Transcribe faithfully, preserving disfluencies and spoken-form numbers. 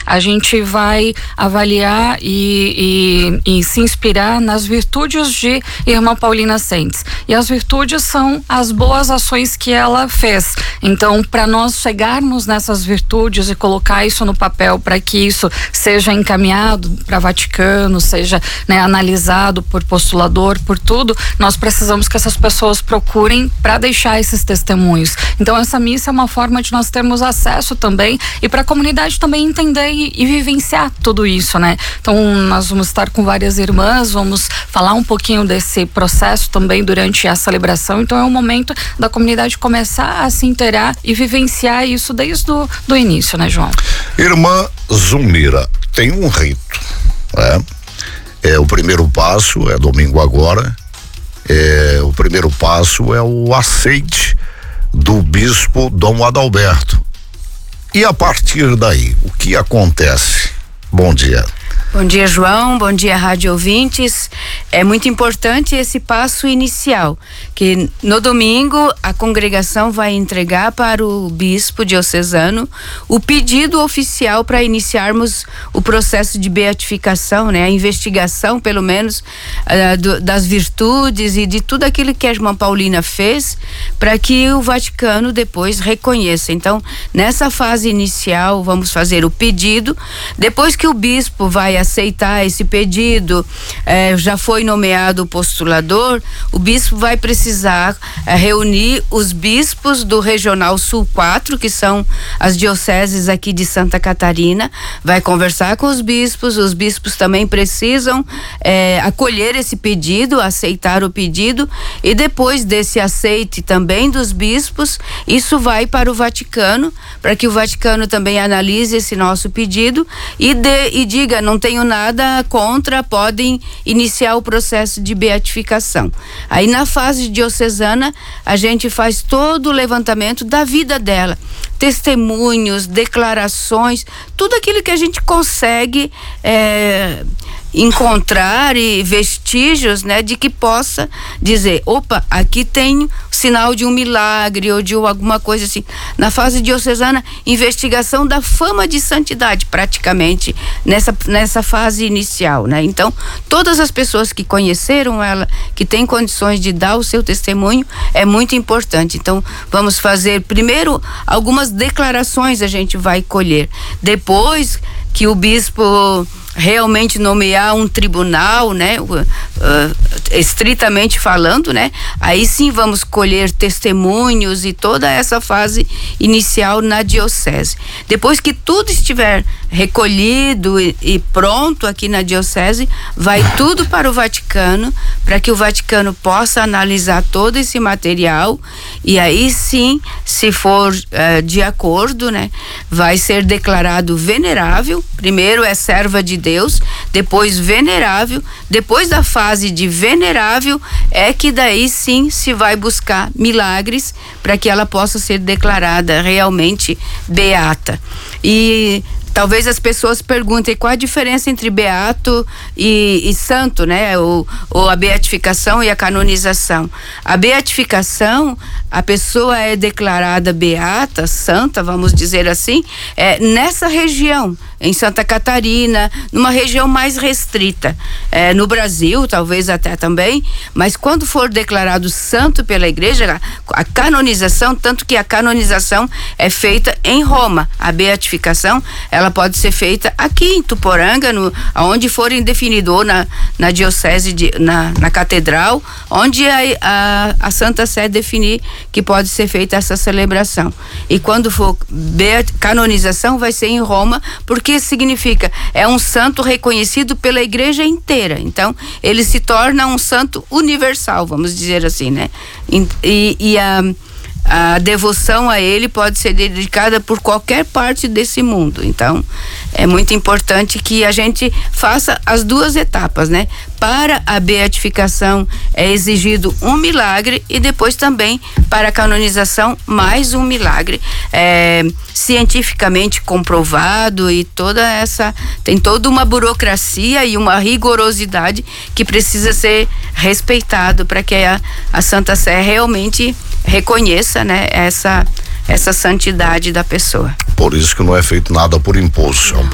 a gente vai avaliar e, e, e se inspirar nas virtudes de Irmã Paulina Sentes. E as virtudes são as boas ações que ela fez. Então, para nós chegarmos nessas virtudes e colocar isso no papel para que isso seja encaminhado para Vaticano, seja, né, analisado por postulador, por tudo, nós precisamos que essas pessoas procurem para deixar esses testemunhos. Então, essa missa é uma forma de nós termos acesso também e para a comunidade também entender e, e vivenciar tudo isso, né? Então, nós vamos estar com várias irmãs, vamos falar um pouquinho desse processo também durante a celebração. Então, é um momento da comunidade começar a se inteirar e vivenciar isso desde o do início, né, João? Irmã Zulmira, tem um rito, né? É, o primeiro passo é domingo agora, é, o primeiro passo é o aceite do bispo Dom Adalberto. E a partir daí, o que acontece? Bom dia. Bom dia, João. Bom dia, rádio ouvintes. É muito importante esse passo inicial, que no domingo a congregação vai entregar para o bispo diocesano o pedido oficial para iniciarmos o processo de beatificação, né? A investigação, pelo menos, uh, do, das virtudes e de tudo aquilo que a irmã Paulina fez, para que o Vaticano depois reconheça. Então, nessa fase inicial, vamos fazer o pedido. Depois que o bispo vai aceitar esse pedido, eh, já foi nomeado o postulador, o bispo vai precisar eh, reunir os bispos do Regional Sul quatro, que são as dioceses aqui de Santa Catarina, vai conversar com os bispos, os bispos também precisam eh, acolher esse pedido, aceitar o pedido, e depois desse aceite também dos bispos, isso vai para o Vaticano, para que o Vaticano também analise esse nosso pedido e, de, e diga, não tenho nada contra, podem iniciar o processo de beatificação. Aí na fase diocesana a gente faz todo o levantamento da vida dela, testemunhos, declarações, tudo aquilo que a gente consegue é, encontrar e vestígios, né, de que possa dizer, opa, aqui tem sinal de um milagre ou de alguma coisa assim. Na fase diocesana, investigação da fama de santidade, praticamente nessa, nessa fase inicial, né? Então, todas as pessoas que conheceram ela, que têm condições de dar o seu testemunho, é muito importante. Então, vamos fazer primeiro algumas declarações, a gente vai colher. Depois que o bispo realmente nomear um tribunal, né, uh, uh, estritamente falando, né, aí sim vamos colher testemunhos e toda essa fase inicial na diocese. Depois que tudo estiver recolhido e, e pronto aqui na diocese, vai tudo para o Vaticano, para que o Vaticano possa analisar todo esse material, e aí sim, se for uh, de acordo, né, vai ser declarado venerável. Primeiro é serva de Deus, depois venerável, depois da fase de venerável é que daí sim se vai buscar milagres para que ela possa ser declarada realmente beata. E talvez as pessoas perguntem qual a diferença entre beato e, e santo, né? Ou, ou a beatificação e a canonização. A beatificação, a pessoa é declarada beata, santa, vamos dizer assim, é, nessa região, em Santa Catarina, numa região mais restrita. É, no Brasil, talvez até também, mas quando for declarado santo pela igreja, a canonização, tanto que a canonização é feita em Roma, a beatificação, ela pode ser feita aqui em Tuporanga, no, onde forem definido, ou na, na diocese, de, na, na catedral, onde a, a, a Santa Sé definir que pode ser feita essa celebração. E quando for beat, canonização, vai ser em Roma, porque significa, é um santo reconhecido pela igreja inteira. Então, ele se torna um santo universal, vamos dizer assim, né? E, e, e a A devoção a ele pode ser dedicada por qualquer parte desse mundo. Então, é muito importante que a gente faça as duas etapas, né? Para a beatificação é exigido um milagre e depois também para a canonização mais um milagre. É, cientificamente comprovado e toda essa, tem toda uma burocracia e uma rigorosidade que precisa ser respeitado para que a, a Santa Sé realmente reconheça, né, essa, essa santidade da pessoa. Por isso que não é feito nada por impulso.